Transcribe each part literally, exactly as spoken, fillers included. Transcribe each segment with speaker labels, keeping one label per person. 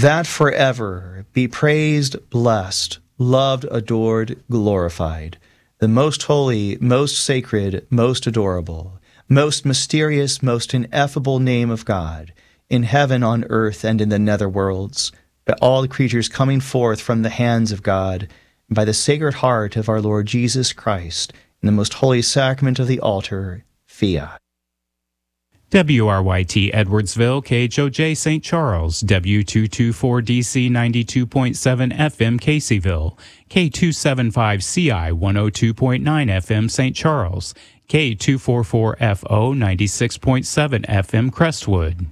Speaker 1: that forever be praised, blessed, loved, adored, glorified, the most holy, most sacred, most adorable, most mysterious, most ineffable name of God, in heaven, on earth, and in the netherworlds, by all the creatures coming forth from the hands of God, and by the Sacred Heart of our Lord Jesus Christ, in the most holy sacrament of the altar, fiat.
Speaker 2: W R Y T Edwardsville, K H O J Saint Charles, W two twenty-four D C ninety-two point seven F M Caseyville, K two seventy-five C I one oh two point nine F M Saint Charles, K two forty-four F O ninety-six point seven F M Crestwood.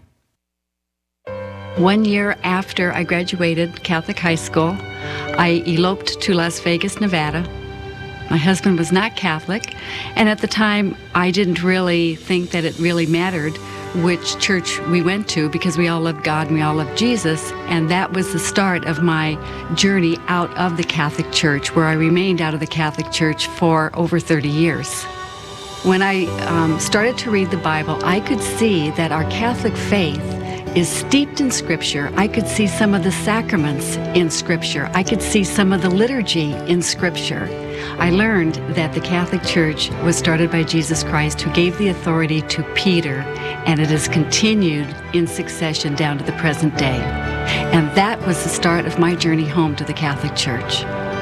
Speaker 3: One year after I graduated Catholic high school, I eloped to Las Vegas, Nevada. My husband was not Catholic, and at the time I didn't really think that it really mattered which church we went to, because we all loved God and we all loved Jesus, and that was the start of my journey out of the Catholic Church, where I remained out of the Catholic Church for over thirty years. When I um, started to read the Bible, I could see that our Catholic faith is steeped in Scripture. I could see some of the sacraments in Scripture. I could see some of the liturgy in Scripture. I learned that the Catholic Church was started by Jesus Christ, who gave the authority to Peter, and it has continued in succession down to the present day. And that was the start of my journey home to the Catholic Church.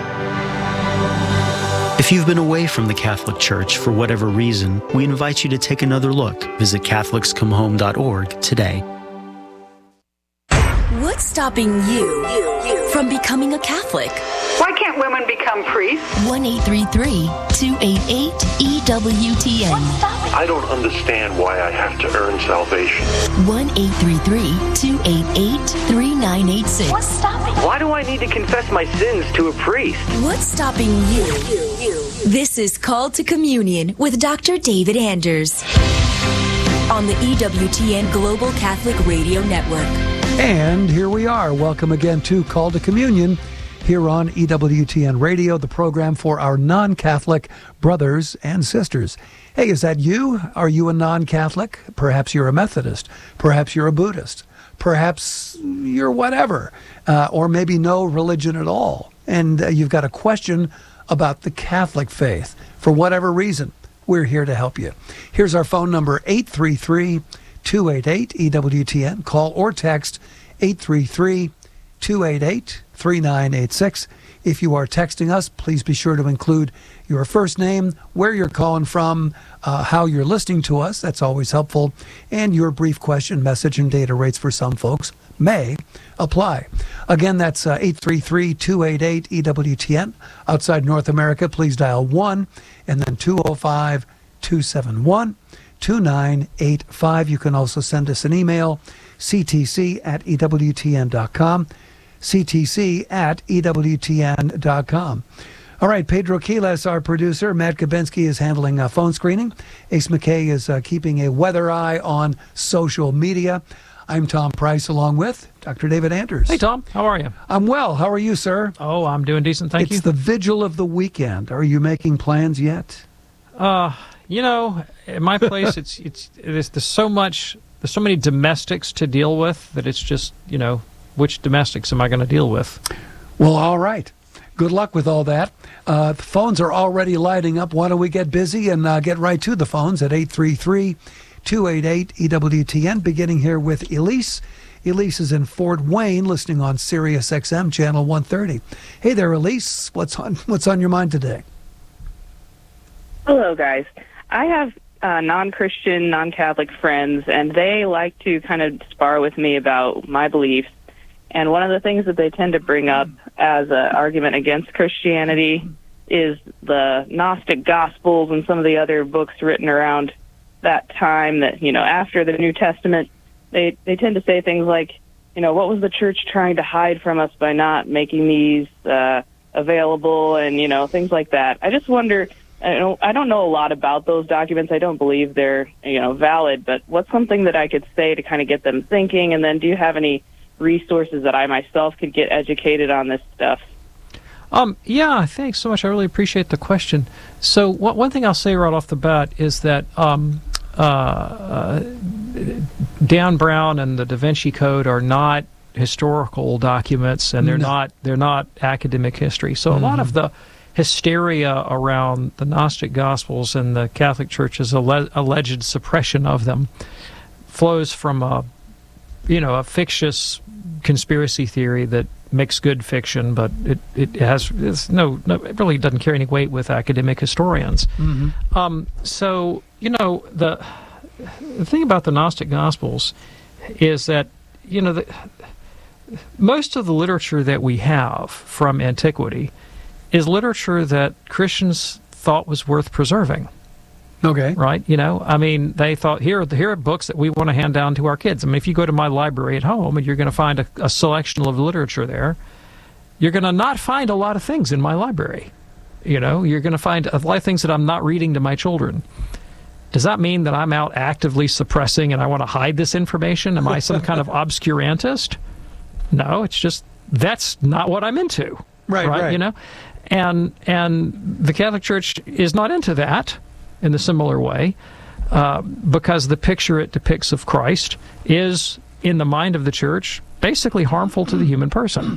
Speaker 4: If you've been away from the Catholic Church for whatever reason, we invite you to take another look. Visit Catholics Come Home dot org today.
Speaker 5: What's stopping you, you, you from becoming a Catholic?
Speaker 6: Why can't women become priests?
Speaker 5: one eight three three, two eight eight, E W T N.
Speaker 7: I don't understand why I have to earn salvation.
Speaker 5: one eight three three, two eight eight, three nine eight six.
Speaker 6: What's stopping?
Speaker 8: Why do I need to confess my sins to a priest?
Speaker 5: What's stopping you? you, you. This is Called to Communion with Doctor David Anders on the E W T N Global Catholic Radio Network.
Speaker 9: And here we are. Welcome again to Call to Communion here on E W T N Radio, the program for our non-Catholic brothers and sisters. Hey, is that you? Are you a non-Catholic? Perhaps you're a Methodist. Perhaps you're a Buddhist. Perhaps you're whatever. Uh, or maybe no religion at all. And uh, you've got a question about the Catholic faith. For whatever reason, we're here to help you. Here's our phone number, eight three three, two eight eight, E W T N. Call or text eight three three, two eight eight, three nine eight six. If you are texting us, please be sure to include your first name, where you're calling from, uh, how you're listening to us. That's always helpful. And your brief question, message, and data rates for some folks may apply. Again, that's uh, eight three three, two eight eight, E W T N. Outside North America, please dial one and then two oh five, two seven one, two nine eight five. You can also send us an email, c t c at e w t n dot com, c t c at e w t n dot com. All right, Pedro Quiles, our producer. Matt Kabinski is handling uh, phone screening. Ace McKay is uh, keeping a weather eye on social media. I'm Tom Price, along with Doctor David Anders.
Speaker 10: Hey, Tom. How are you?
Speaker 9: I'm well. How are you, sir?
Speaker 10: Oh, I'm doing decent, thank
Speaker 9: it's
Speaker 10: you.
Speaker 9: It's the vigil of the weekend. Are you making plans yet?
Speaker 10: Uh, you know, at my place, it's it's there's, there's so much, there's so many domestics to deal with that it's just, you know, which domestics am I going to deal with?
Speaker 9: Well, all right. Good luck with all that. Uh, the phones are already lighting up. Why don't we get busy and uh, get right to the phones at eight three three, two eight eight, E W T N, beginning here with Elise. Elise is in Fort Wayne, listening on Sirius X M, channel one thirty. Hey there, Elise. What's on, what's on your mind today?
Speaker 11: Hello, guys. I have uh, non-Christian, non-Catholic friends, and they like to kind of spar with me about my beliefs. And one of the things that they tend to bring up as an argument against Christianity is the Gnostic Gospels and some of the other books written around that time that, you know, after the New Testament. They, they tend to say things like, you know, what was the church trying to hide from us by not making these uh, available, and, you know, things like that. I just wonder, I don't, I don't know a lot about those documents. I don't believe they're, you know, valid, but what's something that I could say to kind of get them thinking? And then do you have any resources that I myself could get educated on this stuff?
Speaker 10: Um, yeah, thanks so much. I really appreciate the question. So one, one thing I'll say right off the bat is that um, uh, uh, Dan Brown and the Da Vinci Code are not historical documents, and they're
Speaker 9: No.
Speaker 10: not they're not academic history. So a lot of the hysteria around the Gnostic Gospels and the Catholic Church's alle- alleged suppression of them flows from a you know a fictitious conspiracy theory that makes good fiction, but it it has it's no, no it really doesn't carry any weight with academic historians.
Speaker 9: Mm-hmm.
Speaker 10: Um, so you know the the thing about the Gnostic Gospels is that you know the, most of the literature that we have from antiquity is literature that Christians thought was worth preserving.
Speaker 9: Okay.
Speaker 10: Right? You know, I mean, they thought, here, here are books that we want to hand down to our kids. I mean, if you go to my library at home and you're going to find a, a selection of literature there, you're going to not find a lot of things in my library. You know, you're going to find a lot of things that I'm not reading to my children. Does that mean that I'm out actively suppressing and I want to hide this information? Am I some kind of obscurantist? No, it's just that's not what I'm into.
Speaker 9: Right, right.
Speaker 10: You know? And and the Catholic Church is not into that in a similar way, uh, because the picture it depicts of Christ is, in the mind of the Church, basically harmful to the human person.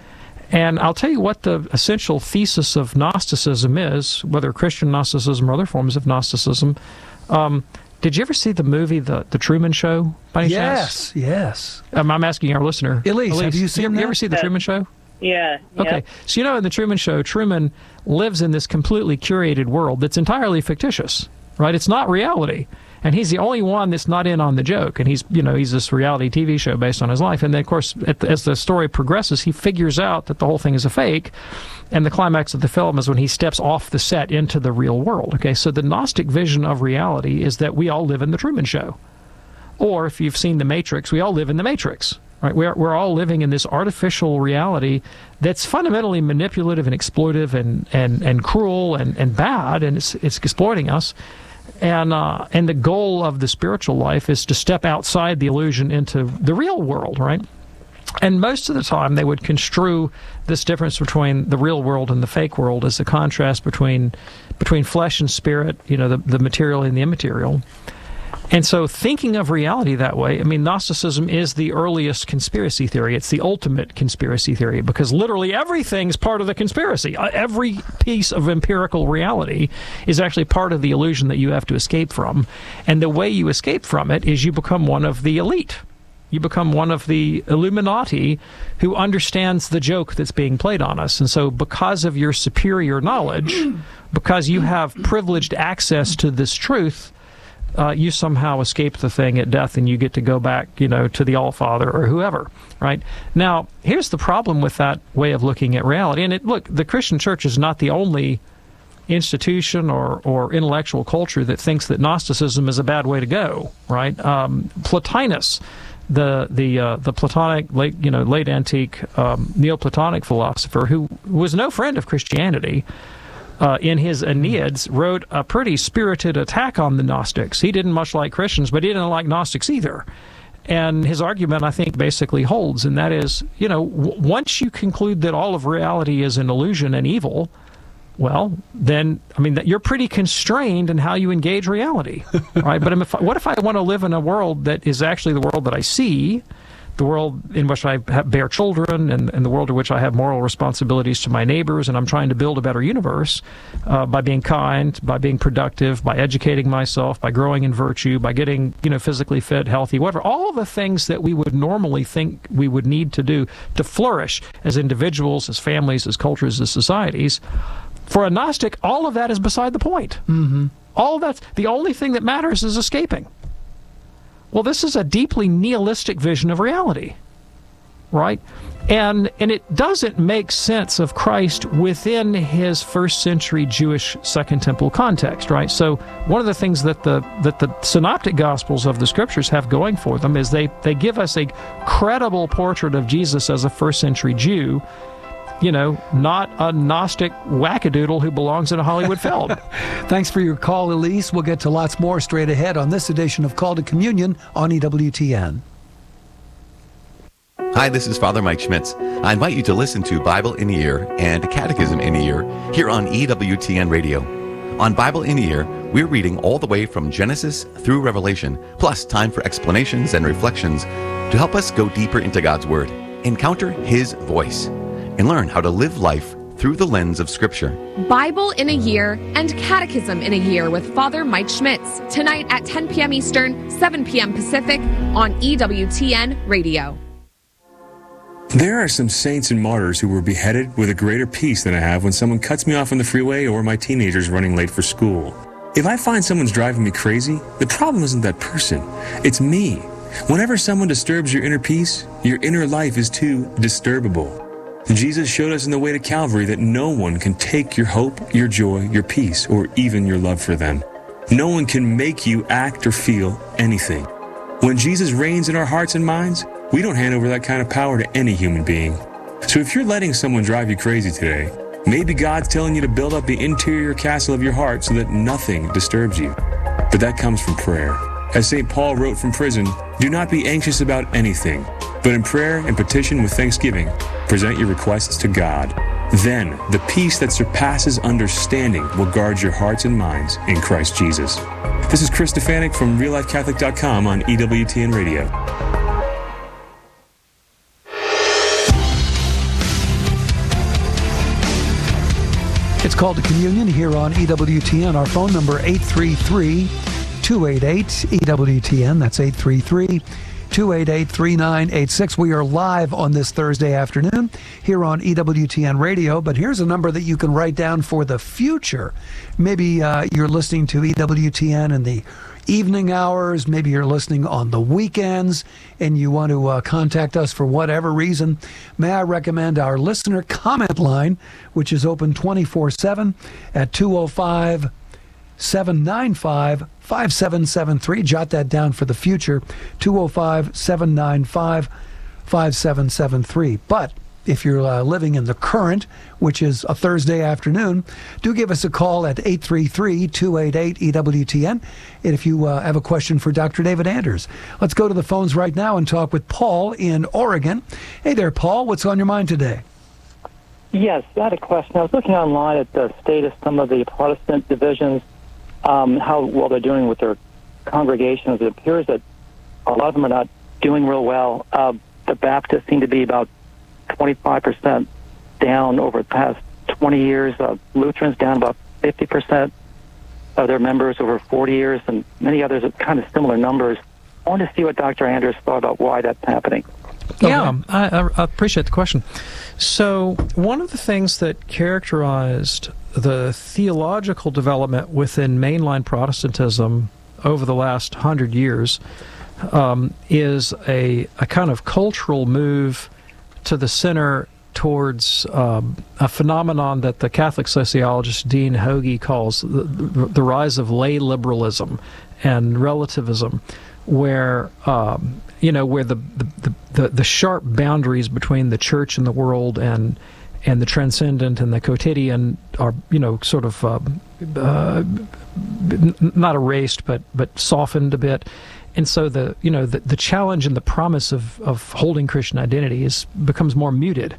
Speaker 10: And I'll tell you what the essential thesis of Gnosticism is, whether Christian Gnosticism or other forms of Gnosticism. Um, did you ever see the movie The, the Truman Show, by any chance?
Speaker 9: Yes, yes.
Speaker 10: Um, I'm asking our listener.
Speaker 9: Elise, have you seen
Speaker 10: you, ever-
Speaker 9: that?
Speaker 10: you ever see The Truman Show?
Speaker 11: Yeah.
Speaker 10: Okay.
Speaker 11: yeah.
Speaker 10: So, you know, in The Truman Show, Truman lives in this completely curated world that's entirely fictitious, right? It's not reality. And he's the only one that's not in on the joke. And he's, you know, he's this reality T V show based on his life. And then, of course, at the, as the story progresses, he figures out that the whole thing is a fake. And the climax of the film is when he steps off the set into the real world. Okay. So the Gnostic vision of reality is that we all live in the Truman Show. Or if you've seen The Matrix, we all live in the Matrix. Right, we're we're all living in this artificial reality that's fundamentally manipulative and exploitive and, and, and cruel and, and bad, and it's it's exploiting us. And uh, and the goal of the spiritual life is to step outside the illusion into the real world, right? And most of the time, they would construe this difference between the real world and the fake world as the contrast between between flesh and spirit, you know, the the material and the immaterial. And so thinking of reality that way, I mean, Gnosticism is the earliest conspiracy theory. It's the ultimate conspiracy theory because literally everything's part of the conspiracy. Uh, every piece of empirical reality is actually part of the illusion that you have to escape from. And the way you escape from it is you become one of the elite. You become one of the Illuminati who understands the joke that's being played on us. And so because of your superior knowledge, because you have privileged access to this truth, Uh, you somehow escape the thing at death and you get to go back, you know, to the All-Father or whoever, right? Now, here's the problem with that way of looking at reality. And it, look, the Christian Church is not the only institution or, or intellectual culture that thinks that Gnosticism is a bad way to go, right? Um, Plotinus, the the uh, the Platonic, late, you know, late antique um, Neoplatonic philosopher who was no friend of Christianity, Uh, in his Aeneads, wrote a pretty spirited attack on the Gnostics. He didn't much like Christians, but he didn't like Gnostics either. And his argument, I think, basically holds, and that is, you know, w- once you conclude that all of reality is an illusion and evil, well, then, I mean, that you're pretty constrained in how you engage reality, right? But if, what if I want to live in a world that is actually the world that I see, the world in which I have, bear children, and, and the world in which I have moral responsibilities to my neighbors, and I'm trying to build a better universe uh, by being kind, by being productive, by educating myself, by growing in virtue, by getting, you know, physically fit, healthy, whatever. All of the things that we would normally think we would need to do to flourish as individuals, as families, as cultures, as societies. For a Gnostic, all of that is beside the point.
Speaker 9: Mm-hmm.
Speaker 10: All of that's the only thing that matters is escaping. Well, this is a deeply nihilistic vision of reality, right? And and it doesn't make sense of Christ within his first century Jewish Second Temple context, right? So one of the things that the that the synoptic gospels of the scriptures have going for them is they they give us a credible portrait of Jesus as a first century Jew, you know, not a Gnostic wackadoodle who belongs in a Hollywood film.
Speaker 9: Thanks for your call, Elise. We'll get to lots more straight ahead on this edition of Call to Communion on E W T N.
Speaker 12: Hi, this is Father Mike Schmitz. I invite you to listen to Bible in a Year and Catechism in a Year here on E W T N Radio. On Bible in a Year, we're reading all the way from Genesis through Revelation, plus time for explanations and reflections to help us go deeper into God's Word. encounter His voice, and learn how to live life through the lens of Scripture.
Speaker 13: Bible in a Year and Catechism in a Year with Father Mike Schmitz, tonight at ten p.m. Eastern, seven p.m. Pacific on E W T N Radio.
Speaker 14: There are some saints and martyrs who were beheaded with a greater peace than I have when someone cuts me off on the freeway or my teenager's running late for school. If I find someone's driving me crazy, the problem isn't that person, it's me. Whenever someone disturbs your inner peace, your inner life is too disturbable. Jesus showed us in the way to Calvary that no one can take your hope, your joy, your peace, or even your love for them. No one can make you act or feel anything. When Jesus reigns in our hearts and minds, we don't hand over that kind of power to any human being. So if you're letting someone drive you crazy today, maybe God's telling you to build up the interior castle of your heart so that nothing disturbs you. But that comes from prayer. As Saint Paul wrote from prison, do not be anxious about anything, but in prayer and petition with thanksgiving, present your requests to God. Then the peace that surpasses understanding will guard your hearts and minds in Christ Jesus. This is Chris Stefanik from real life catholic dot com on E W T N Radio.
Speaker 9: It's called to communion here on E W T N. Our phone number eight three three, two eight eight, E W T N. That's eight three three, two eight eight, three nine eight six. We are live on this Thursday afternoon here on E W T N Radio, but here's a number that you can write down for the future. Maybe uh, you're listening to E W T N in the evening hours, maybe you're listening on the weekends, and you want to uh, contact us for whatever reason. May I recommend our listener comment line, which is open twenty-four seven at two oh five, seven nine five, five seven seven three. Jot that down for the future, two oh five, seven nine five, five seven seven three. But if you're uh, living in the current, which is a Thursday afternoon, do give us a call at eight three three, two eight eight, E W T N if you uh, have a question for Doctor David Anders. Let's go to the phones right now and talk with Paul in Oregon. Hey there, Paul. What's on your mind today?
Speaker 15: Yes, I had a question. I was looking online at the state of some of the Protestant divisions, um, how well they're doing with their congregations. It appears that a lot of them are not doing real well. Uh, the Baptists seem to be about twenty-five percent down over the past twenty years. Uh, Lutherans down about fifty percent of their members over forty years, and many others at kind of similar numbers. I want to see what Doctor Anders thought about why that's happening.
Speaker 10: Yeah, I, I appreciate the question. So one of the things that characterized the theological development within mainline Protestantism over the last hundred years um, is a, a kind of cultural move to the center towards um, a phenomenon that the Catholic sociologist Dean Hoagie calls the, the rise of lay liberalism and relativism, where um, you know where the the, the the sharp boundaries between the church and the world and and the transcendent and the quotidian are you know sort of um, uh, not erased but but softened a bit. And so the you know the, the challenge and the promise of, of holding Christian identity is becomes more muted,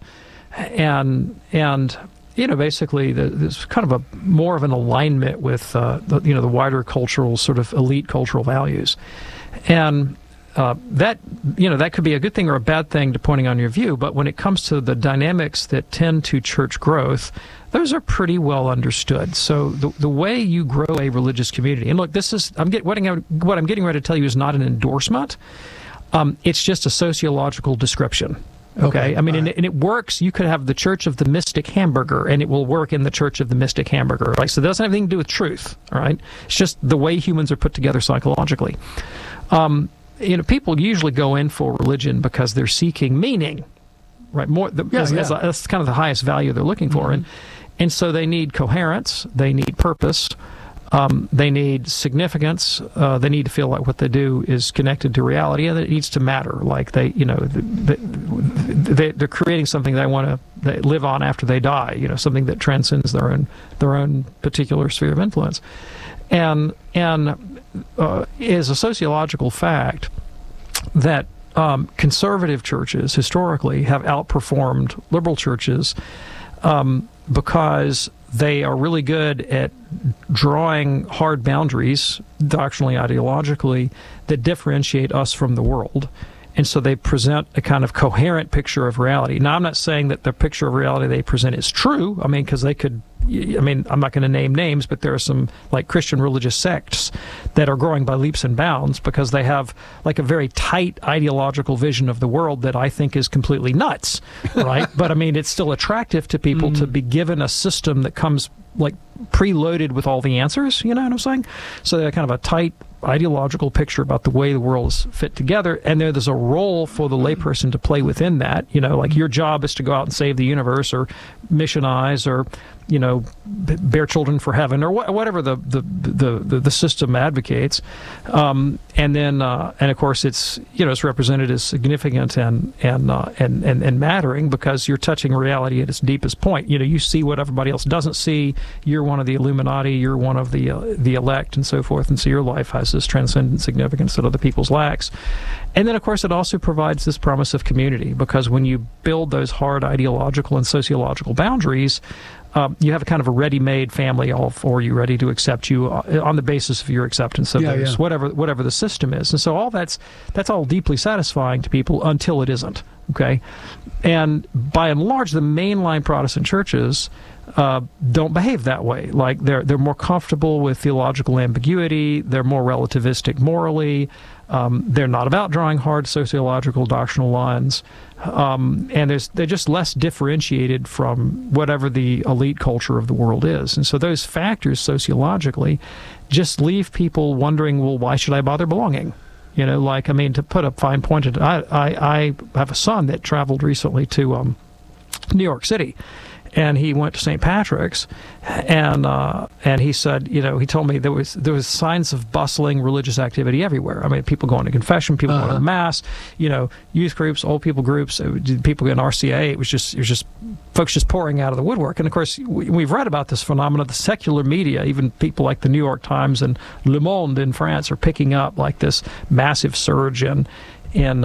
Speaker 10: and and you know basically the, there's kind of a more of an alignment with uh, the, you know the wider cultural sort of elite cultural values, and uh, that you know that could be a good thing or a bad thing depending on your view. But when it comes to the dynamics that tend to church growth, those are pretty well understood. So the the way you grow a religious community, and look, this is I'm get what I'm, what I'm getting ready to tell you is not an endorsement. Um, it's just a sociological description. Okay, okay. I mean, and, right. and it works. You could have the Church of the Mystic Hamburger, and it will work in the Church of the Mystic Hamburger. Right? So it doesn't have anything to do with truth. All right, it's just the way humans are put together psychologically. Um, you know, people usually go in for religion because they're seeking meaning. Right, more the, yeah, as, yeah. As a, that's kind of the highest value they're looking for, mm-hmm. and and so they need coherence, they need purpose, um, they need significance, uh, they need to feel like what they do is connected to reality, and that it needs to matter. Like they, you know, they, they, they're creating something they want to live on after they die. You know, something that transcends their own their own particular sphere of influence, and and uh, is a sociological fact that. Um, conservative churches historically have outperformed liberal churches um, because they are really good at drawing hard boundaries, doctrinally, ideologically, that differentiate us from the world. And so they present a kind of coherent picture of reality. Now, I'm not saying that the picture of reality they present is true. I mean, because they could, I mean, I'm not going to name names, but there are some like Christian religious sects that are growing by leaps and bounds because they have like a very tight ideological vision of the world that I think is completely nuts, right? But I mean, it's still attractive to people mm. to be given a system that comes like preloaded with all the answers, you know what I'm saying? So they're kind of a tight ideological picture about the way the world is fit together, and there, there's a role for the layperson to play within that. You know, like your job is to go out and save the universe, or missionize, or you know, b- bear children for heaven, or wh- whatever the the, the the the system advocates. Um, and then, uh, and of course, it's you know, it's represented as significant and and, uh, and and and mattering because you're touching reality at its deepest point. You know, you see what everybody else doesn't see. You're one of the Illuminati. You're one of the uh, the elect, and so forth. And so your life has this transcendent significance that other people's lacks. And then, of course, it also provides this promise of community, because when you build those hard ideological and sociological boundaries, um, you have a kind of a ready-made family all for you, ready to accept you on the basis of your acceptance of
Speaker 9: yeah,
Speaker 10: those,
Speaker 9: yeah.
Speaker 10: whatever whatever the system is. And so all that's that's all deeply satisfying to people until it isn't. Okay, and by and large, the mainline Protestant churches Uh, don't behave that way. Like they're they're more comfortable with theological ambiguity. They're more relativistic morally. Um, they're not about drawing hard sociological doctrinal lines, um, and there's they're just less differentiated from whatever the elite culture of the world is. And so those factors sociologically just leave people wondering, well, why should I bother belonging? You know, like I mean, to put a fine point, at, I I I have a son that traveled recently to um, New York City. And he went to Saint Patrick's, and uh, and he said, you know, he told me there was there was signs of bustling religious activity everywhere. I mean, people going to confession, people uh-huh. going to mass, you know, youth groups, old people groups, people in R C A. It was just it was just folks just pouring out of the woodwork. And of course, we, we've read about this phenomenon. The secular media, even people like the New York Times and Le Monde in France, are picking up like this massive surge in. in